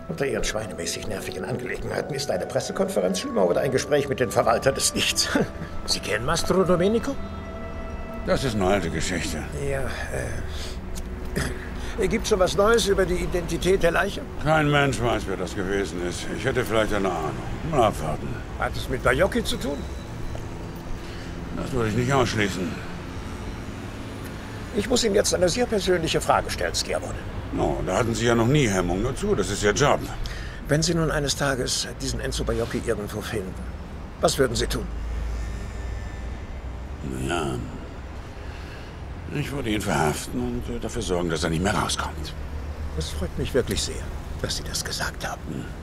Unter Ihren schweinemäßig nervigen Angelegenheiten ist eine Pressekonferenz schlimmer oder ein Gespräch mit den Verwaltern des Nichts. Sie kennen Mastro Domenico? Das ist eine alte Geschichte. Ja, Gibt schon was Neues über die Identität der Leiche? Kein Mensch weiß, wer das gewesen ist. Ich hätte vielleicht eine Ahnung. Mal abwarten. Hat es mit Baiocchi zu tun? Das würde ich nicht ausschließen. Ich muss Ihnen jetzt eine sehr persönliche Frage stellen, Schiavone. No, da hatten Sie ja noch nie Hemmung. Nur zu, das ist Ihr Job. Wenn Sie nun eines Tages diesen Enzo Baiocchi irgendwo finden, was würden Sie tun? Ja. Ich würde ihn verhaften und dafür sorgen, dass er nicht mehr rauskommt. Es freut mich wirklich sehr, dass Sie das gesagt haben.